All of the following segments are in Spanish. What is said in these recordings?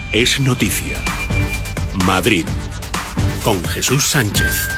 Es noticia. Madrid, con Jesús Sánchez.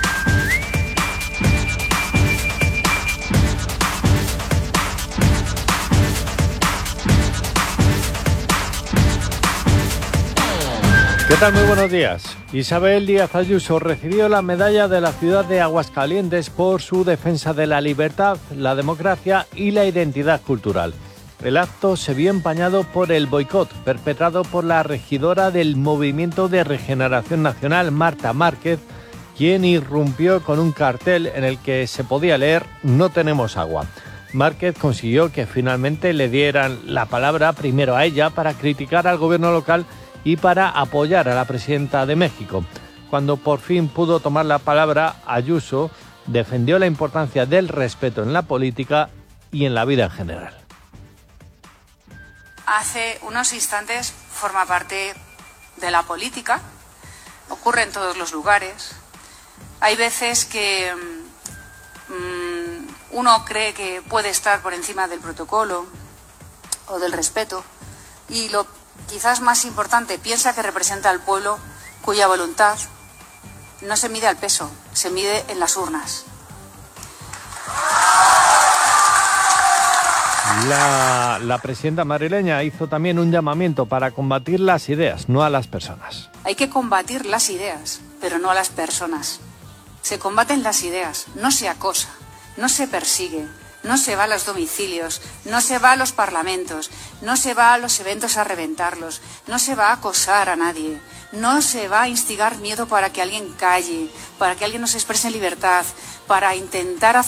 ¿Qué tal? Muy buenos días. Isabel Díaz Ayuso recibió la medalla de la ciudad de Aguascalientes por su defensa de la libertad, la democracia y la identidad cultural. El acto se vio empañado por el boicot perpetrado por la regidora del Movimiento de Regeneración Nacional, Marta Márquez, quien irrumpió con un cartel en el que se podía leer "No tenemos agua". Márquez consiguió que finalmente le dieran la palabra primero a ella para criticar al gobierno local y para apoyar a la presidenta de México. Cuando por fin pudo tomar la palabra, Ayuso defendió la importancia del respeto en la política y en la vida en general. Hace unos instantes forma parte de la política, ocurre en todos los lugares. Hay veces que uno cree que puede estar por encima del protocolo o del respeto y lo quizás más importante, piensa que representa al pueblo cuya voluntad no se mide al peso, se mide en las urnas. La presidenta madrileña hizo también un llamamiento para combatir las ideas, no a las personas. Hay que combatir las ideas, pero no a las personas. Se combaten las ideas, no se acosa, no se persigue, no se va a los domicilios, no se va a los parlamentos, no se va a los eventos a reventarlos, no se va a acosar a nadie, no se va a instigar miedo para que alguien calle, para que alguien no se exprese en libertad, para intentar